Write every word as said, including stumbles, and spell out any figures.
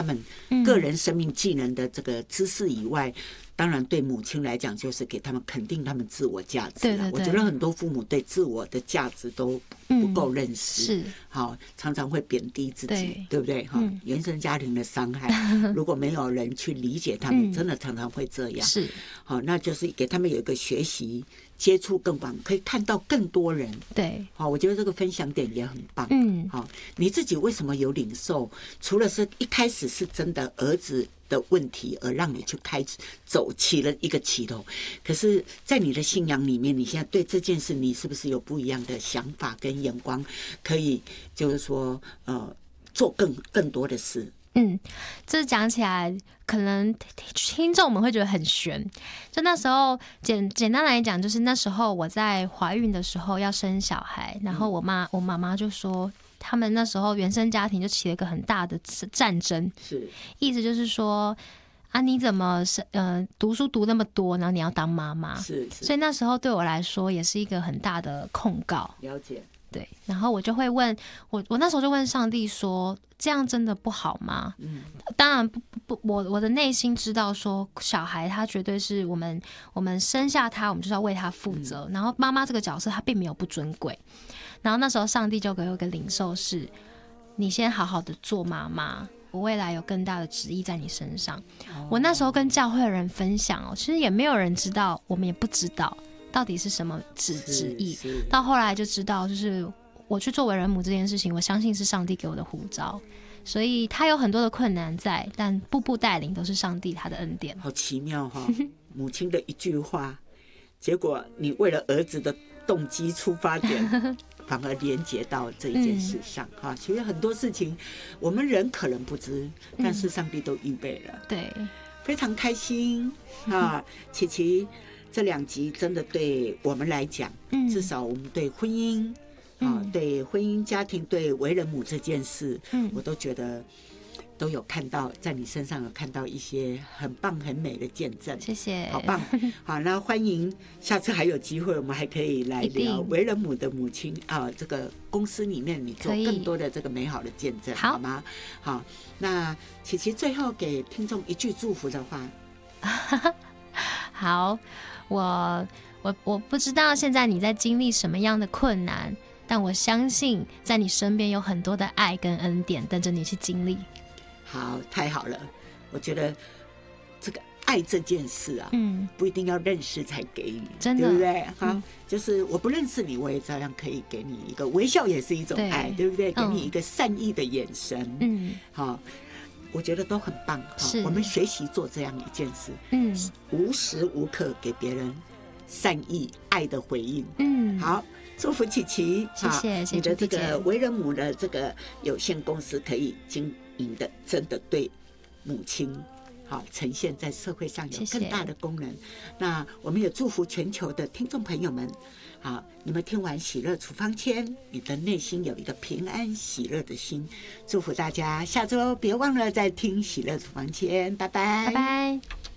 们个人生命技能的这个知识以外。嗯，当然，对母亲来讲，就是给他们肯定他们自我价值。 对对对， 我觉得很多父母对自我的价值都不够认识， 嗯、是好，常常会贬低自己， 对, 对不对？哈、嗯，原生家庭的伤害，如果没有人去理解他们，嗯、真的常常会这样。 是， 好，那就是给他们有一个学习、接触更广，可以看到更多人。 对， 好，我觉得这个分享点也很棒。 嗯， 好，你自己为什么有领受？除了是一开始是真的儿子的问题而让你去开始走起了一个起头，可是在你的信仰里面，你现在对这件事你是不是有不一样的想法跟眼光，可以就是说呃做更更多的事？ 嗯，这讲起来可能听众们会觉得很悬。就那时候简简单来讲，就是那时候我在怀孕的时候要生小孩，然后我妈我妈妈就说，他们那时候原生家庭就起了一个很大的战争， 是意思就是说啊，你怎么是呃读书读那么多，然后你要当妈妈？ 是是， 所以那时候对我来说也是一个很大的控告。 了解。 对，然后我就会问我，我那时候就问上帝说：“这样真的不好吗？”嗯，当然不不不，我我的内心知道说，小孩他绝对是我们我们生下他，我们就是要为他负责。嗯、然后妈妈这个角色，他并没有不尊贵。然后那时候上帝就给我一个领受是：你先好好的做妈妈，我未来有更大的旨意在你身上。哦、我那时候跟教会的人分享哦，其实也没有人知道，我们也不知道。到底是什么旨旨意？到后来就知道，就是我去做为人母这件事情，我相信是上帝给我的呼召，所以他有很多的困难在，但步步带领都是上帝他的恩典。 好奇妙哈、哦！母亲的一句话，结果你为了儿子的动机出发点，反而连接到这一件事上哈、嗯。其实很多事情我们人可能不知，但是上帝都预备了。 嗯、对， 非常开心啊，琪琪。这两集真的对我们来讲，嗯、至少我们对婚姻、嗯啊、对婚姻家庭、对为人母这件事，嗯、我都觉得都有看到，在你身上有看到一些很棒、很美的见证。 谢谢， 好棒！好，那欢迎下次还有机会，我们还可以来聊为人母的母亲啊，这个公司里面你做更多的这个美好的见证，好吗？好，那琪琪最后给听众一句祝福的话。 好。我我我不知道现在你在经历什么样的困难，但我相信在你身边有很多的爱跟恩典等着你去经历。 好，太好了！我觉得这个爱这件事啊， 嗯， 不一定要认识才给予， 真的， 对不对？好、 嗯， 就是我不认识你，我也照样可以给你一个微笑，也是一种爱， 对, 对不对？给你一个善意的眼神，嗯，好。我觉得都很棒，我们学习做这样一件事，嗯，无时无刻给别人善意爱的回应，嗯，好，祝福琪琪， 谢谢， 你的这个为人母的这个有限公司可以经营的真的对母亲好呈现在社会上有更大的功能。谢谢，那我们也祝福全球的听众朋友们，好，你们听完喜乐处方签，你的内心有一个平安喜乐的心。祝福大家下周别忘了再听喜乐处方签，拜拜， 拜拜。